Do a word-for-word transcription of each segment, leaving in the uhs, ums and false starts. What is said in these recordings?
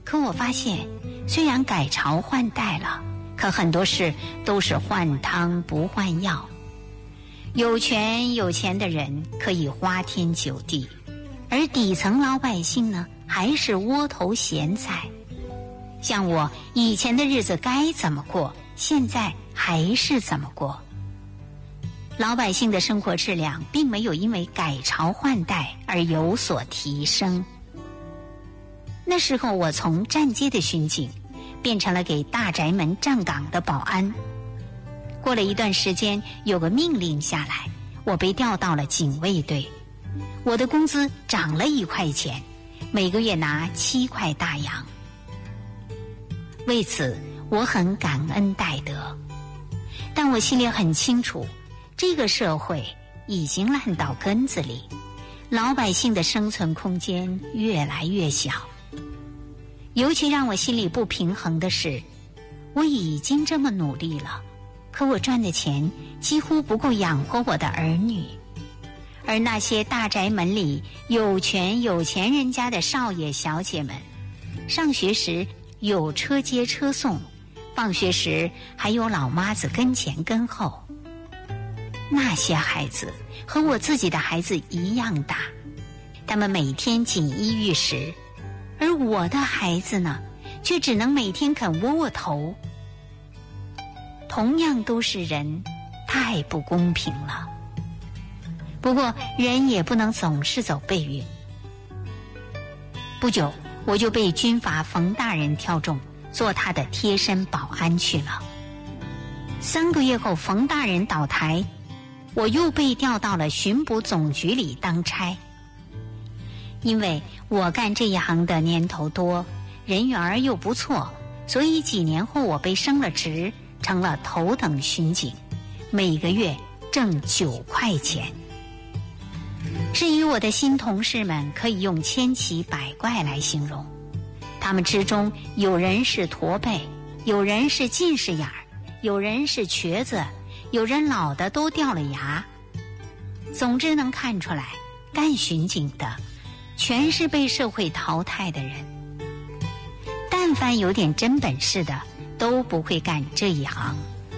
可我发现，虽然改朝换代了，可很多事都是换汤不换药。有权有钱的人可以花天酒地，而底层老百姓呢，还是窝头咸菜。像我以前的日子该怎么过，现在还是怎么过。老百姓的生活质量并没有因为改朝换代而有所提升。那时候我从站街的巡警变成了给大宅门站岗的保安。过了一段时间，有个命令下来，我被调到了警卫队。我的工资涨了一块钱，每个月拿七块大洋。为此我很感恩戴德，但我心里很清楚，这个社会已经烂到根子里，老百姓的生存空间越来越小。尤其让我心里不平衡的是，我已经这么努力了，可我赚的钱几乎不够养活我的儿女。而那些大宅门里有权有钱人家的少爷小姐们，上学时有车接车送，放学时还有老妈子跟前跟后。那些孩子和我自己的孩子一样大，他们每天锦衣玉食，而我的孩子呢，却只能每天啃窝窝头。同样都是人，太不公平了。不过人也不能总是走背运。不久我就被军阀冯大人挑中，做他的贴身保安去了。三个月后冯大人倒台，我又被调到了巡捕总局里当差。因为我干这一行的年头多，人缘儿又不错，所以几年后我被升了职，成了头等巡警，每个月挣九块钱。至于我的新同事们，可以用千奇百怪来形容。他们之中有人是驼背，有人是近视眼儿，有人是瘸子，有人老的都掉了牙。总之能看出来，干巡警的全是被社会淘汰的人。但凡有点真本事的，都不会干这一行。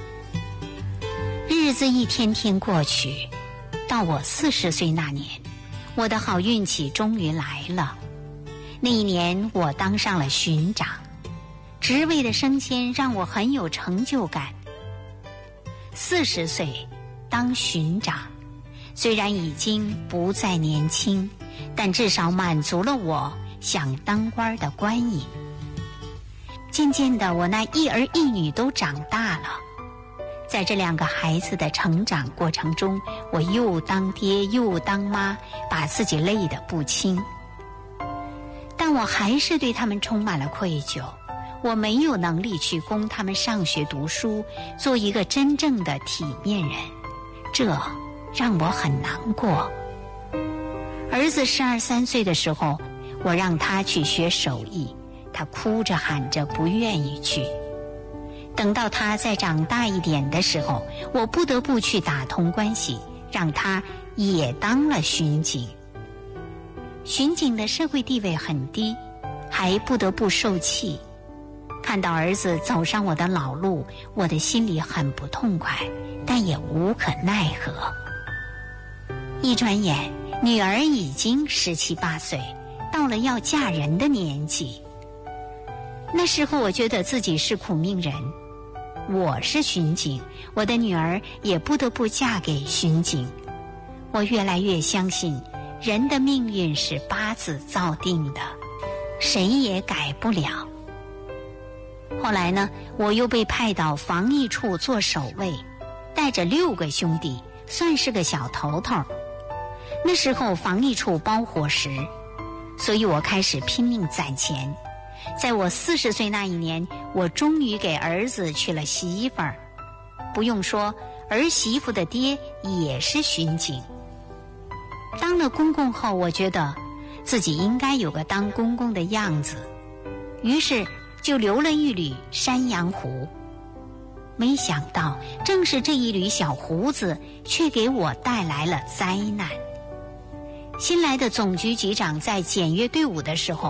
日子一天天过去，到我四十岁那年，我的好运气终于来了。那一年我当上了巡长，职位的升迁让我很有成就感。四十岁当巡长，虽然已经不再年轻，但至少满足了我想当官的官瘾。渐渐的，我那一儿一女都长大了。在这两个孩子的成长过程中，我又当爹又当妈，把自己累得不轻。但我还是对他们充满了愧疚，我没有能力去供他们上学读书，做一个真正的体面人，这让我很难过。儿子十二三岁的时候，我让他去学手艺，他哭着喊着不愿意去。等到他再长大一点的时候，我不得不去打通关系，让他也当了巡警。巡警的社会地位很低，还不得不受气。看到儿子走上我的老路，我的心里很不痛快，但也无可奈何。一转眼，女儿已经十七八岁，到了要嫁人的年纪。那时候我觉得自己是苦命人，我是巡警，我的女儿也不得不嫁给巡警。我越来越相信，人的命运是八字造定的，谁也改不了。后来呢，我又被派到防疫处做守卫，带着六个兄弟，算是个小头头。那时候防疫处包伙食，所以我开始拼命攒钱。在我四十岁那一年，我终于给儿子娶了媳妇儿。不用说，儿媳妇的爹也是巡警。当了公公后，我觉得自己应该有个当公公的样子，于是就留了一缕山羊胡。没想到正是这一缕小胡子，却给我带来了灾难。新来的总局局长在检阅队伍的时候，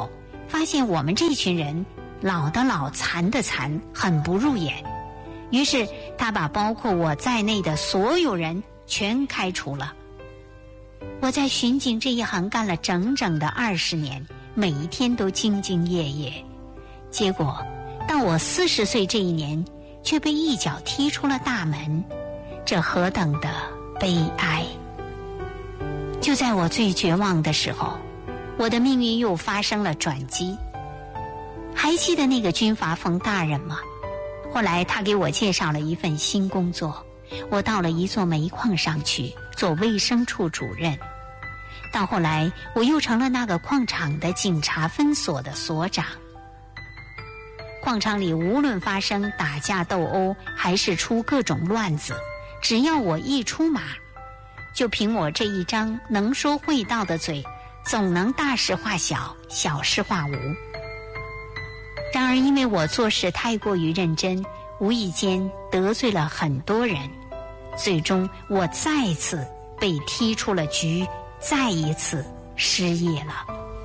发现我们这群人老的老，残的残，很不入眼。于是他把包括我在内的所有人全开除了。我在巡警这一行干了整整的二十年，每一天都兢兢业业，结果到我四十岁这一年，却被一脚踢出了大门，这何等的悲哀！就在我最绝望的时候，我的命运又发生了转机。还记得那个军阀冯大人吗？后来他给我介绍了一份新工作，我到了一座煤矿上去做卫生处主任。到后来我又成了那个矿场的警察分所的所长。矿场里无论发生打架斗殴，还是出各种乱子，只要我一出马，就凭我这一张能说会道的嘴，总能大事化小，小事化无。然而因为我做事太过于认真，无意间得罪了很多人，最终我再次被踢出了局，再一次失业了。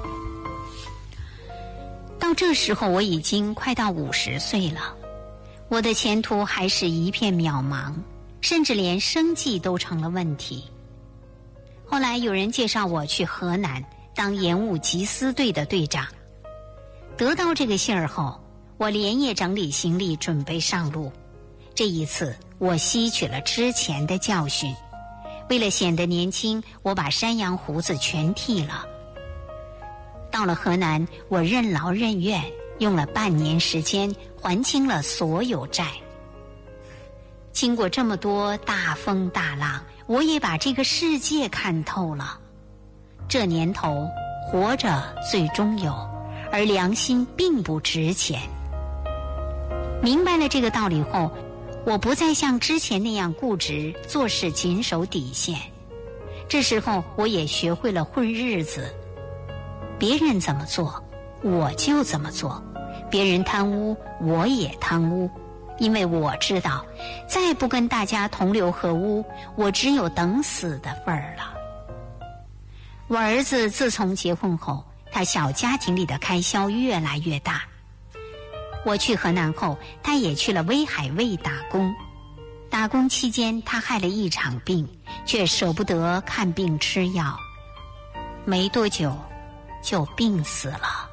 到这时候我已经快到五十岁了，我的前途还是一片渺茫，甚至连生计都成了问题。后来有人介绍我去河南当盐务缉私队的队长。得到这个信儿后，我连夜整理行李准备上路。这一次我吸取了之前的教训，为了显得年轻，我把山羊胡子全剃了。到了河南，我任劳任怨，用了半年时间还清了所有债。经过这么多大风大浪，我也把这个世界看透了。这年头，活着最终有，而良心并不值钱。明白了这个道理后，我不再像之前那样固执，做事谨守底线。这时候我也学会了混日子，别人怎么做我就怎么做，别人贪污我也贪污，因为我知道再不跟大家同流合污，我只有等死的份儿了。我儿子自从结婚后，他小家庭里的开销越来越大。我去河南后，他也去了威海卫打工。打工期间他害了一场病，却舍不得看病吃药，没多久就病死了。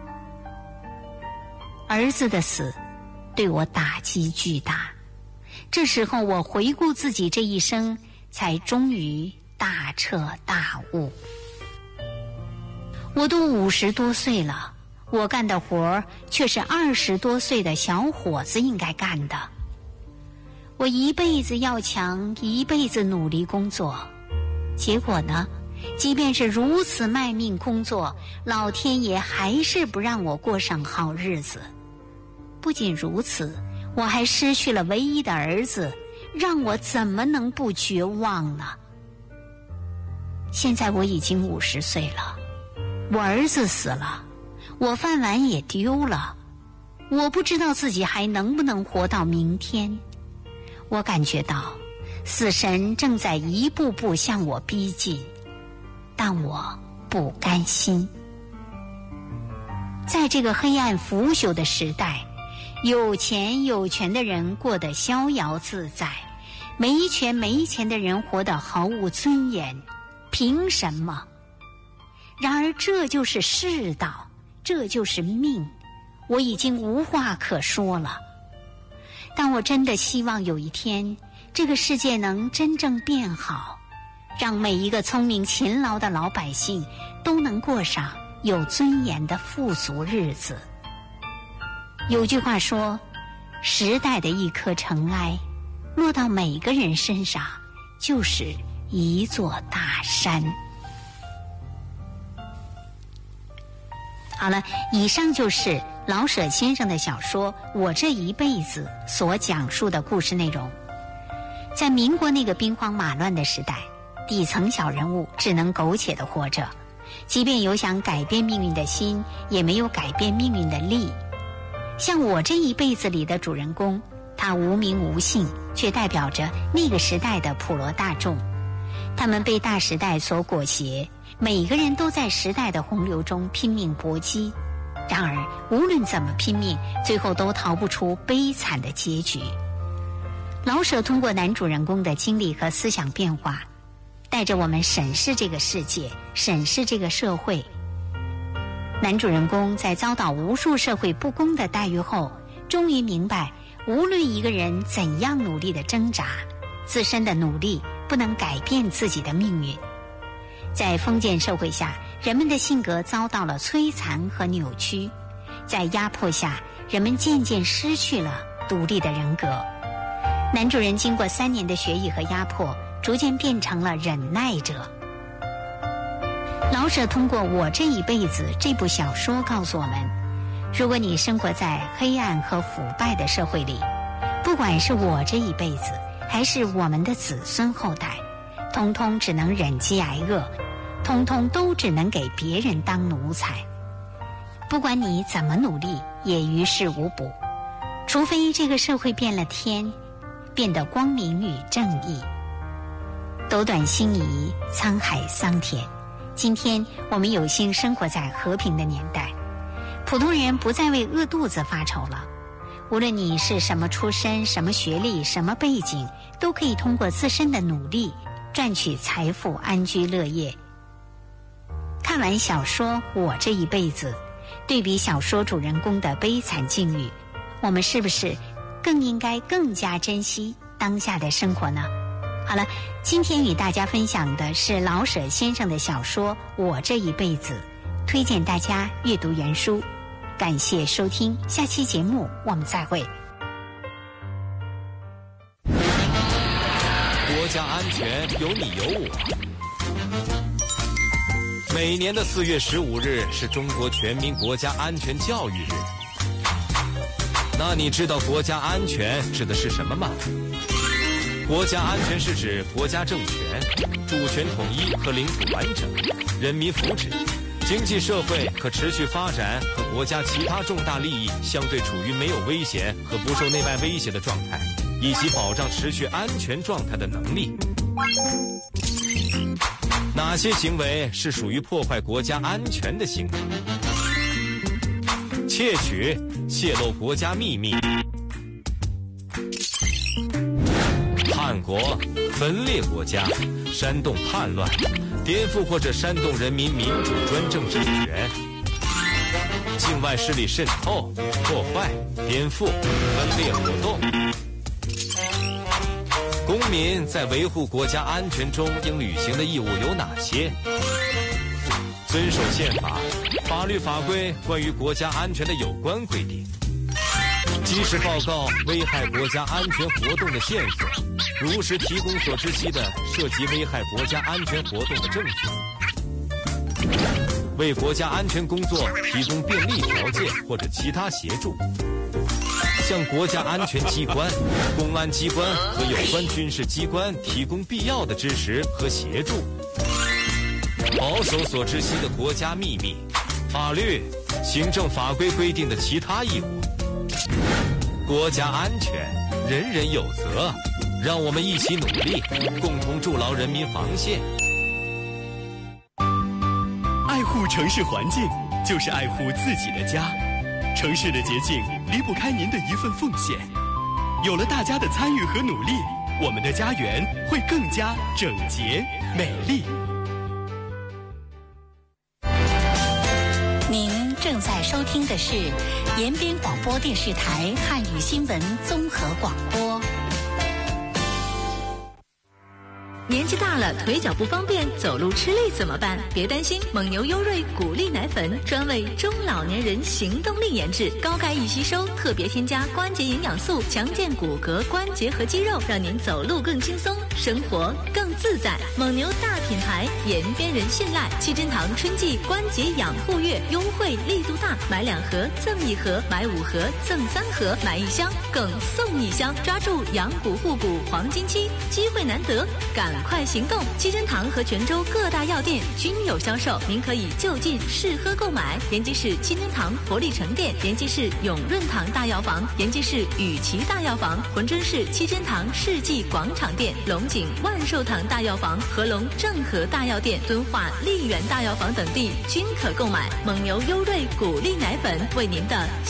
儿子的死对我打击巨大，这时候我回顾自己这一生，才终于大彻大悟。我都五十多岁了，我干的活儿却是二十多岁的小伙子应该干的。我一辈子要强，一辈子努力工作，结果呢，即便是如此卖命工作，老天爷还是不让我过上好日子。不仅如此，我还失去了唯一的儿子，让我怎么能不绝望呢？现在我已经五十岁了，我儿子死了，我饭碗也丢了，我不知道自己还能不能活到明天。我感觉到死神正在一步步向我逼近，但我不甘心。在这个黑暗腐朽的时代，有钱有权的人过得逍遥自在，没权没钱的人活得毫无尊严，凭什么？然而这就是世道，这就是命，我已经无话可说了。但我真的希望有一天，这个世界能真正变好，让每一个聪明勤劳的老百姓都能过上有尊严的富足日子。有句话说，时代的一颗尘埃落到每个人身上，就是一座大山。好了，以上就是老舍先生的小说《我这一辈子》所讲述的故事内容。在民国那个兵荒马乱的时代，底层小人物只能苟且地活着，即便有想改变命运的心，也没有改变命运的力。像我这一辈子里的主人公，他无名无姓，却代表着那个时代的普罗大众。他们被大时代所裹挟，每个人都在时代的洪流中拼命搏击， 然而，无论怎么拼命，最后都逃不出悲惨的结局。老舍通过男主人公的经历和思想变化，带着我们审视这个世界，审视这个社会。男主人公在遭到无数社会不公的待遇后，终于明白，无论一个人怎样努力的挣扎，自身的努力不能改变自己的命运。在封建社会下，人们的性格遭到了摧残和扭曲，在压迫下，人们渐渐失去了独立的人格。男主人经过三年的学艺和压迫，逐渐变成了忍耐者。老舍通过《我这一辈子》这部小说告诉我们，如果你生活在黑暗和腐败的社会里，不管是我这一辈子，还是我们的子孙后代，通通只能忍饥挨饿，通通都只能给别人当奴才。不管你怎么努力，也于事无补，除非这个社会变了天，变得光明与正义。斗短星移，沧海桑田。今天我们有幸生活在和平的年代，普通人不再为饿肚子发愁了。无论你是什么出身、什么学历、什么背景，都可以通过自身的努力赚取财富，安居乐业。看完小说《我这一辈子》，对比小说主人公的悲惨境遇，我们是不是更应该更加珍惜当下的生活呢？好了，今天与大家分享的是老舍先生的小说《我这一辈子》，推荐大家阅读原书。感谢收听，下期节目我们再会。 国家安全有你有我。每年的四月十五日是中国全民国家安全教育日。那你知道国家安全指的是什么吗？国家安全是指国家政权、主权统一和领土完整、人民福祉、经济社会可持续发展和国家其他重大利益相对处于没有危险和不受内外威胁的状态，以及保障持续安全状态的能力。哪些行为是属于破坏国家安全的行为？窃取、泄露国家秘密、叛国、分裂国家、煽动叛乱、颠覆或者煽动人民民主专政政权、境外势力渗透、破坏、颠覆、分裂活动。公民在维护国家安全中应履行的义务有哪些？遵守宪法、法律法规关于国家安全的有关规定，及时报告危害国家安全活动的线索，如实提供所知悉的涉及危害国家安全活动的证据，为国家安全工作提供便利条件或者其他协助，向国家安全机关、公安机关和有关军事机关提供必要的支持和协助，保守所知悉的国家秘密、法律、行政法规规定的其他义务。国家安全，人人有责，让我们一起努力，共同筑牢人民防线。 爱护城市环境，就是爱护自己的家。城市的洁净离不开您的一份奉献。有了大家的参与和努力，我们的家园会更加整洁美丽。 您正在收听的是延边广播电视台汉语新闻综合广播。 年纪大了，腿脚不方便，走路吃力怎么办？别担心，蒙牛优瑞谷粒奶粉专为中老年人行动力研制，高钙易吸收，特别添加关节营养素，强健骨骼、关节和肌肉，让您走路更轻松，生活更自在。蒙牛大品牌，延边人信赖。七珍堂春季关节养护月优惠力度大，买两盒赠一盒，买五盒赠三盒，买一箱更送一箱，抓住养骨护骨黄金期，机会难得，赶快行动！七珍堂和泉州各大药店均有销售，您可以就近试喝购买。延吉市七珍堂活力城店、延吉市永润堂大药房、延吉市雨琦大药房、浑春市七珍堂世纪广场店、龙井万寿堂大药房、合龙正和大药店、敦化丽园大药房等地均可购买蒙牛优瑞谷粒奶粉，为您的